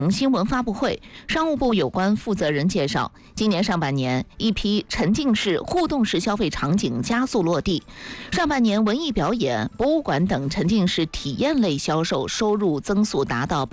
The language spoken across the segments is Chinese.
新闻发布会，商务部有关负责人介绍，今年上半年一批沉浸式、互动式消费场景加速落地。上半年文艺表演、博物馆等沉浸式体验类销售收入增速达到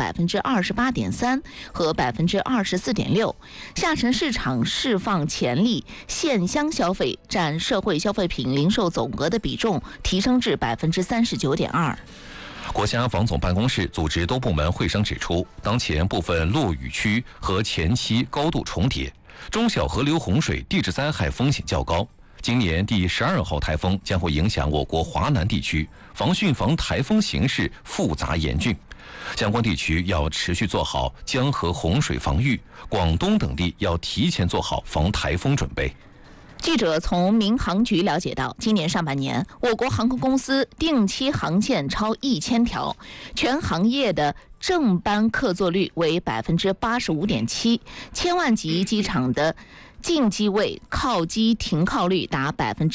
28.3%和24.6%。下沉市场释放潜力，线乡消费占社会消费品零售总额的比重提升至39.2%。 国家防总办公室组织多部门会商指出，当前部分落雨区和前期高度重叠，中小河流洪水地质灾害风险较高。今年第12号台风将会影响我国华南地区，防汛防台风形势复杂严峻，相关地区要持续做好江河洪水防御，广东等地要提前做好防台风准备。 记者从民航局了解到，今年上半年，我国航空公司定期航线超1000条，全行业的正班客座率为85.7%，千万级机场的进机位靠机停靠率达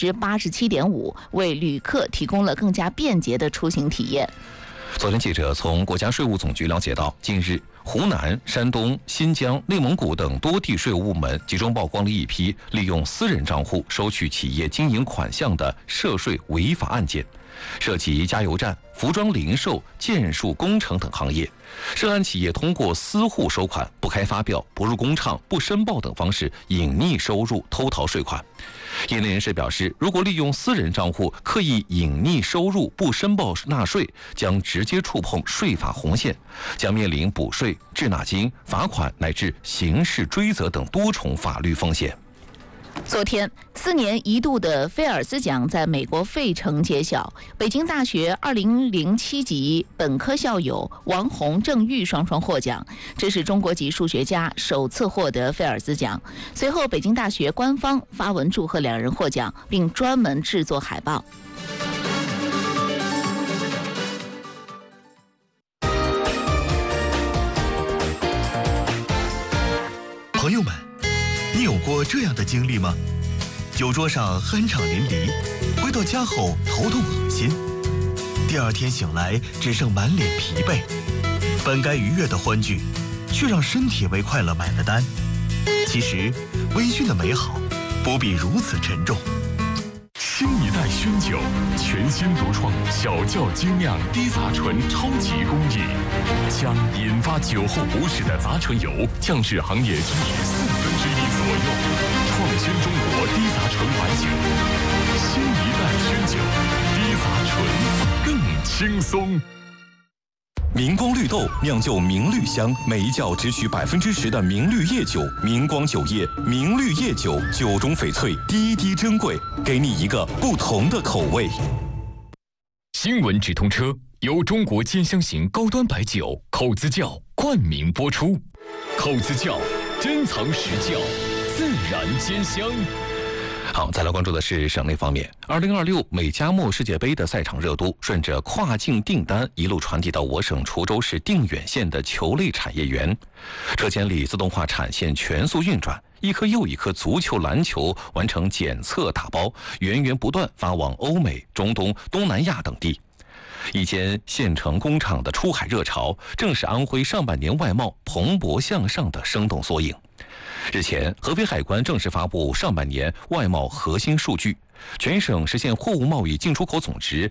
87.5%，为旅客提供了更加便捷的出行体验。 昨天，记者从国家税务总局了解到，近日湖南、山东、新疆、内蒙古等多地税务部门集中曝光了一批利用私人账户收取企业经营款项的涉税违法案件，涉及加油站、服装零售、建筑工程等行业。涉案企业通过私户收款、不开发票、不入公账、不申报等方式隐匿收入、偷逃税款。业内人士表示，如果利用私人账户刻意隐匿收入、不申报纳税，将直接触碰税法红线，将面临补税、滞纳金、罚款乃至刑事追责等多重法律风险。 昨天，4年一度的菲尔兹奖在美国费城揭晓，北京大学2007级本科校友王红、郑玉双双获奖，这是中国籍数学家首次获得菲尔兹奖。随后，北京大学官方发文祝贺两人获奖，并专门制作海报。 朋友们，你有过这样的经历吗？酒桌上酣畅淋漓，回到家后头痛恶心，第二天醒来只剩满脸疲惫，本该愉悦的欢聚，却让身体为快乐买了单。其实，微醺的美好不必如此沉重。 新一代熏酒，全新独创小窖精酿低杂醇超级工艺，将引发酒后不适的杂醇油降至行业均值1/4左右，创新中国低杂醇白酒。新一代熏酒，低杂醇更轻松。 明光绿豆酿就明绿香，每一窖只取10%的明绿叶酒，明光酒业明绿叶酒，酒中翡翠，滴滴珍贵，给你一个不同的口味。 新闻直通车由中国兼香型高端白酒口子窖冠名播出，口子窖珍藏实窖，自然兼香。 好，再来关注的是省内方面。2026美加墨世界杯的赛场热度，顺着跨境订单一路传递到我省滁州市定远县的球类产业园。车间里自动化产线全速运转，一颗又一颗足球、篮球完成检测打包，源源不断发往欧美、中东、东南亚等地。一间县城工厂的出海热潮，正是安徽上半年外贸蓬勃向上的生动缩影。日前，合肥海关正式发布上半年外贸核心数据，全省实现货物贸易进出口总值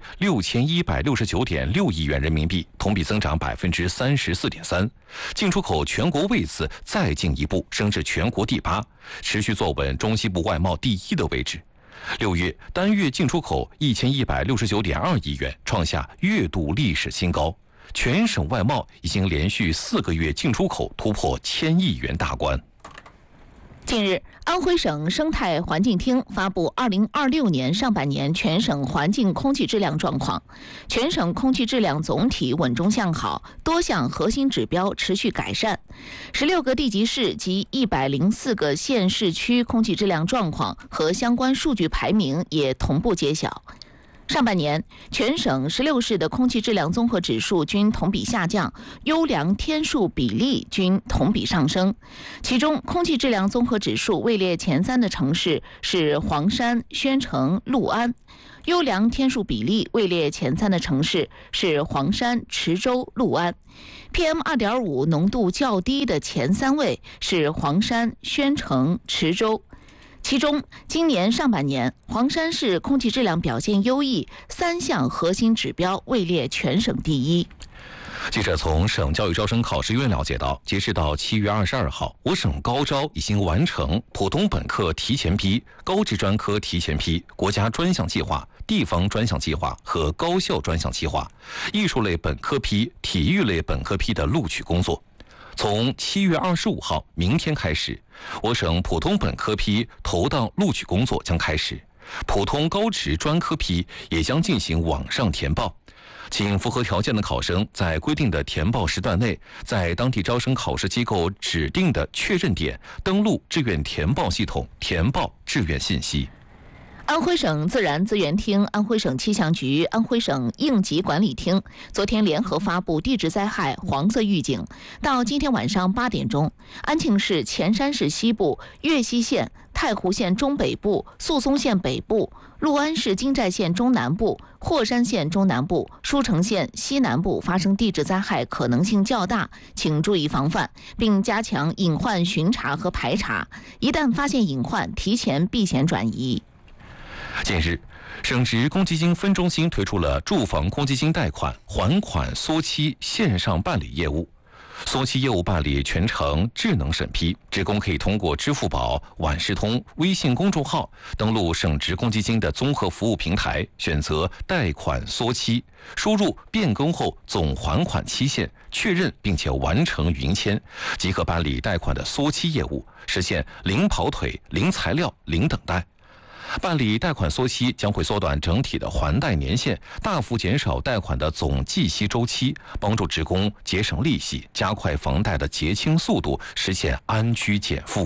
6169.6亿元人民币，同比增长34.3%，进出口全国位次再进一步升至全国第8，持续坐稳中西部外贸第1的位置。6月单月进出口1169.2亿元，创下月度历史新高。全省外贸已经连续4个月进出口突破1000亿元大关。 近日，安徽省生态环境厅发布2026年上半年全省环境空气质量状况，全省空气质量总体稳中向好，多项核心指标持续改善。16个地级市及104个县市区空气质量状况和相关数据排名也同步揭晓。 上半年，全省16市的空气质量综合指数均同比下降，优良天数比例均同比上升。其中，空气质量综合指数位列前3的城市是黄山、宣城、六安；优良天数比例位列前3的城市是黄山、池州、六安。PM2.5 浓度较低的前3位是黄山、宣城、池州。其中，今年上半年，黄山市空气质量表现优异，3项核心指标位列全省第一。 记者从省教育招生考试院了解到，截至到7月22号，我省高招已经完成普通本科提前批、高职专科提前批、国家专项计划、地方专项计划和高校专项计划、艺术类本科批、体育类本科批的录取工作。从7月25号明天开始，我省普通本科批投档录取工作将开始，普通高职专科批也将进行网上填报。请符合条件的考生在规定的填报时段内，在当地招生考试机构指定的确认点登录志愿填报系统填报志愿信息。 安徽省自然资源厅、安徽省气象局、安徽省应急管理厅昨天联合发布地质灾害黄色预警。到今天晚上8点钟，安庆市潜山市西部、岳西县、太湖县中北部、宿松县北部、六安市金寨县中南部、霍山县中南部、舒城县西南部发生地质灾害可能性较大，请注意防范，并加强隐患巡查和排查。一旦发现隐患，提前避险转移。 近日，省直公积金分中心推出了住房公积金贷款还款缩期线上办理业务。缩期业务办理全程智能审批，职工可以通过支付宝、万事通、微信公众号登录省直公积金的综合服务平台，选择贷款缩期，输入变更后总还款期限，确认并且完成云签，即可办理贷款的缩期业务，实现零跑腿、零材料、零等待。办理贷款缩期将会缩短整体的还贷年限，大幅减少贷款的总计息周期，帮助职工节省利息，加快房贷的结清速度，实现安居减负。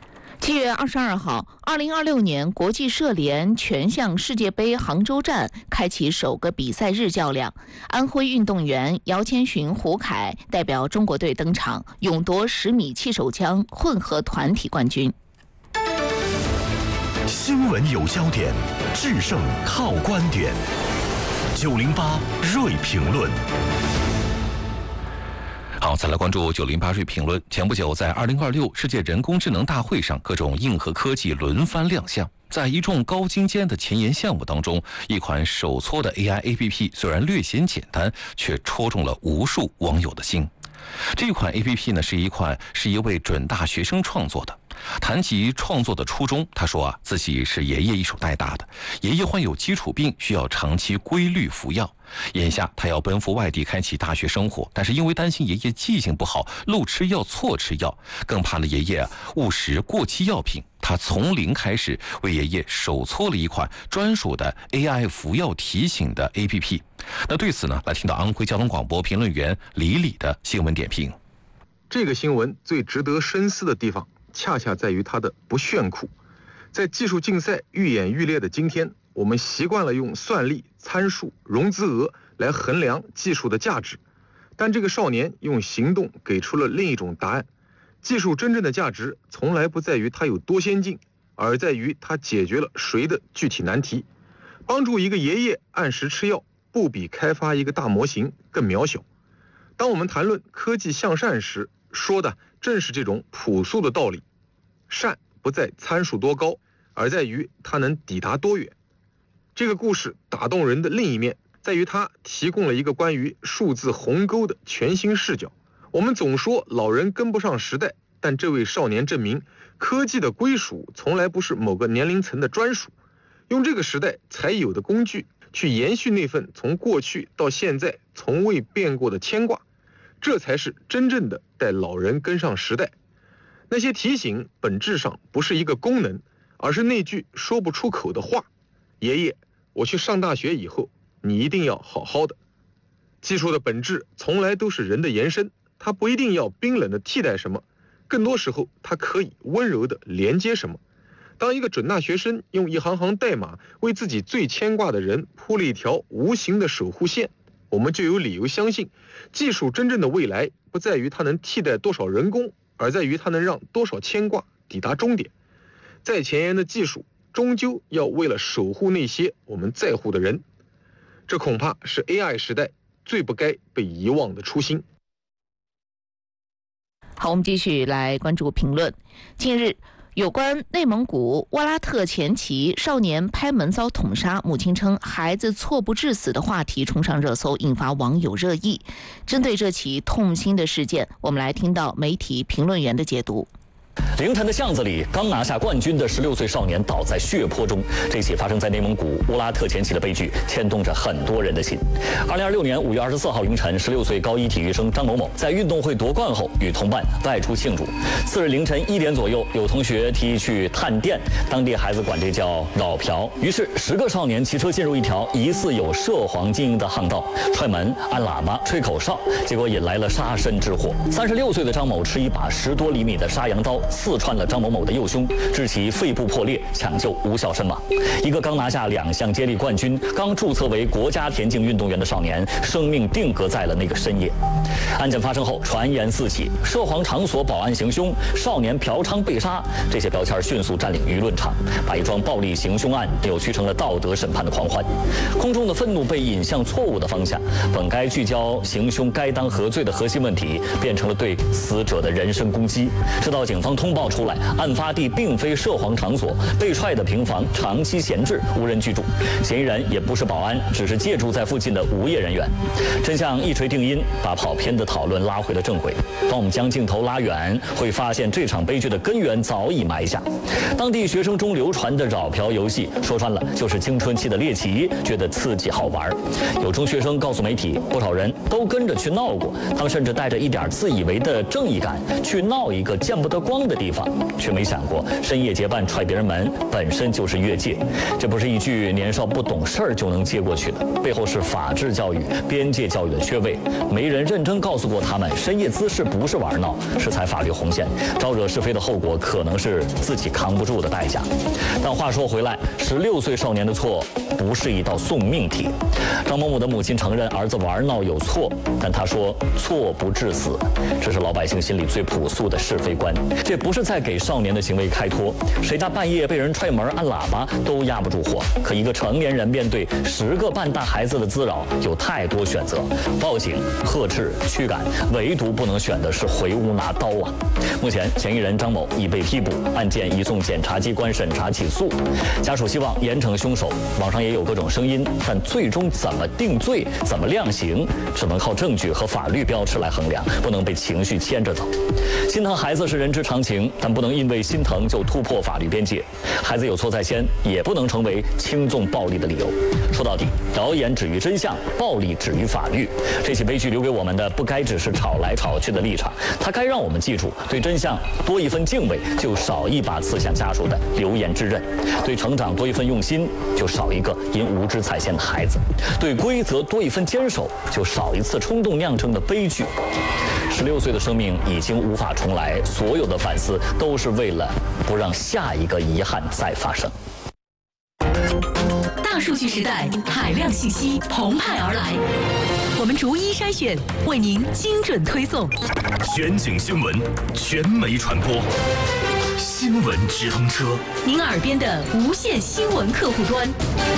7月22号，2026年国际射联全项世界杯杭州站开启首个比赛日较量，安徽运动员姚千寻、胡凯代表中国队登场，勇夺10米气手枪混合团体冠军。 新闻有焦点，制胜靠观点。908锐评论。 好，再来关注908锐评论。前不久，在2026世界人工智能大会上，各种硬核科技轮番亮相。在一众高精尖的前沿项目当中，一款手搓的 AI APP 虽然略显简单，却戳中了无数网友的心。这款 APP 呢，是一位准大学生创作的。谈及创作的初衷，他说自己是爷爷一手带大的，爷爷患有基础病，需要长期规律服药。眼下他要奔赴外地开启大学生活，但是因为担心爷爷记性不好，漏吃药、错吃药，更怕了爷爷误食过期药品。他从零开始为爷爷手搓了一款专属的 AI 服药提醒的 APP。那对此呢，来听到安徽交通广播评论员李的新闻点评。 这个新闻最值得深思的地方，恰恰在于它的不炫酷。在技术竞赛愈演愈烈的今天，我们习惯了用算力、参数、融资额来衡量技术的价值，但这个少年用行动给出了另一种答案。技术真正的价值从来不在于它有多先进，而在于它解决了谁的具体难题。帮助一个爷爷按时吃药，不比开发一个大模型更渺小。当我们谈论科技向善时，说的正是这种朴素的道理。善不在参数多高，而在于它能抵达多远。这个故事打动人的另一面，在于它提供了一个关于数字鸿沟的全新视角。我们总说老人跟不上时代，但这位少年证明，科技的归属从来不是某个年龄层的专属。用这个时代才有的工具，去延续那份从过去到现在从未变过的牵挂，这才是真正的带老人跟上时代。那些提醒本质上不是一个功能，而是那句说不出口的话：爷爷，我去上大学以后，你一定要好好的。技术的本质从来都是人的延伸，它不一定要冰冷的替代什么，更多时候它可以温柔的连接什么。 当一个准纳学生用一行行代码为自己最牵挂的人铺了一条无形的守护线，我们就有理由相信，技术真正的未来不在于它能替代多少人工，而在于它能让多少牵挂抵达终点。再前沿的技术终究要为了守护那些我们在乎的人，这恐怕是 AI 时代最不该被遗忘的初心。 好，我们继续来关注评论。近日，有关内蒙古沃拉特前旗少年拍门遭捅杀，母亲称孩子错不致死的话题冲上热搜，引发网友热议。针对这起痛心的事件，我们来听到媒体评论员的解读。 凌晨的巷子里，刚拿下冠军的16岁少年倒在血泊中。这起发生在内蒙古乌拉特前旗的悲剧牵动着很多人的心。2026年5月24号凌晨，16岁高一体育生张某某在运动会夺冠后与同伴外出庆祝。次日凌晨1点左右，有同学提议去探店，当地孩子管这叫扰嫖。于是10个少年骑车进入一条疑似有涉黄经营的巷道，踹门、按喇叭、吹口哨，结果引来了杀身之祸。36岁的张某持一把10多厘米的沙洋刀刺穿了张某某的右胸，致其肺部破裂，抢救无效身亡。一个刚拿下2项接力冠军、刚注册为国家田径运动员的少年，生命定格在了那个深夜。案件发生后，传言四起，涉黄场所保安行凶，少年嫖娼被杀，这些标签迅速占领舆论场，把一桩暴力行凶案扭曲成了道德审判的狂欢。公众的愤怒被引向错误的方向，本该聚焦行凶该当何罪的核心问题，变成了对死者的人身攻击。直到警方通报出来，案发地并非涉黄场所，被踹的平房长期闲置，无人居住，嫌疑人也不是保安，只是借住在附近的无业人员。真相一锤定音，把跑偏的讨论拉回了正轨。当我们将镜头拉远，会发现这场悲剧的根源早已埋下。当地学生中流传的扰嫖游戏，说穿了就是青春期的猎奇，觉得刺激好玩。有中学生告诉媒体，不少人都跟着去闹过，他们甚至带着一点自以为的正义感去闹一个见不得光的地方，却没想过深夜结伴踹别人门本身就是越界。这不是一句年少不懂事儿就能接过去的，背后是法治教育、边界教育的缺位。没人认真告诉过他们，深夜滋事不是玩闹，是踩法律红线，招惹是非的后果可能是自己扛不住的代价。但话说回来，16岁少年的错不是一道送命题。张某某的母亲承认儿子玩闹有错，但他说错不致死，这是老百姓心里最朴素的是非观。这不是在给少年的行为开脱，谁家半夜被人踹门按喇叭都压不住火，可一个成年人面对10个半大孩子的滋扰，有太多选择，报警、呵斥、驱赶，唯独不能选的是回屋拿刀啊！目前嫌疑人张某已被批捕，案件移送检察机关审查起诉，家属希望严惩凶手。网上也有各种声音，但最终怎么定罪、怎么量刑，只能靠证据和法律标尺来衡量，不能被情绪牵着走。心疼孩子是人之常情，但不能因为心疼就突破法律边界。孩子有错在先，也不能成为轻纵暴力的理由。说到底，谣言止于真相，暴力止于法律。这起悲剧留给我们的不该只是吵来吵去的立场，它该让我们记住，对真相多一份敬畏，就少一把刺向家属的流言之刃；对成长多一份用心，就少一个因无知踩线的孩子；对规则多一份坚守，就少一次冲动酿成的悲剧。16岁的生命已经无法重来，所有的反思都是为了不让下一个遗憾再发生。 大数据时代，海量信息澎湃而来，我们逐一筛选，为您精准推送。 全景新闻，全媒传播，新闻直通车， 您耳边的无线新闻客户端。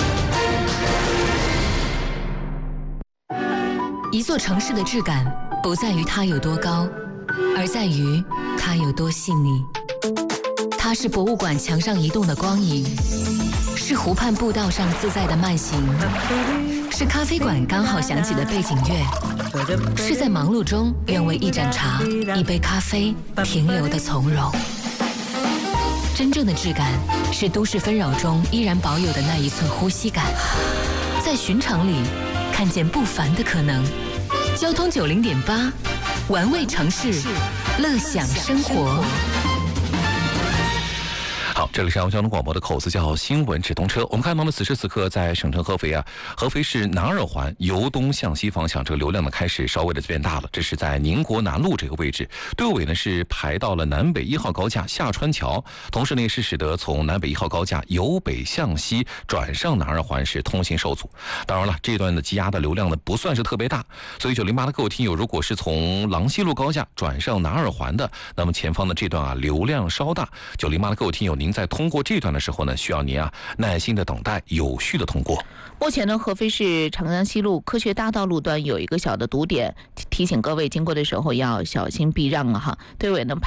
一座城市的质感不在于它有多高，而在于它有多细腻。它是博物馆墙上移动的光影，是湖畔步道上自在的慢行，是咖啡馆刚好响起的背景乐，是在忙碌中愿为一盏茶、一杯咖啡停留的从容。真正的质感是都市纷扰中依然保有的那一寸呼吸感，在寻常里看见不凡的可能。交通90.8，玩味城市，乐享生活。 好， 这里是交通广播的口子叫新闻直通车。我们看到了此时此刻在省城合肥合肥市南二环由东向西方向，这个流量呢开始稍微的变大了。这是在宁国南路这个位置，队尾呢是排到了南北1号高架下川桥，同时呢也是使得从南北1号高架由北向西转上南二环是通行受阻。当然了，这段的积压的流量呢不算是特别大，所以908的各位听友，如果是从郎西路高架转上南二环的，那么前方的这段流量稍大。908的各位听友，您在通过这段的时候呢，需要您耐心的等待，有序的通过。 目前呢，合肥市长江西路科学大道路段有一个小的堵点，提醒各位经过的时候要小心避让队尾呢